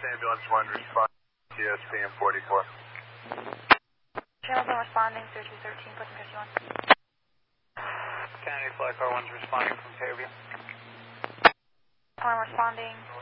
Ambulance 1 respond to TSPM 44. Channel 1 responding, 3213, pushing 51. County Flight Car 1's responding from Fairview. 1 responding.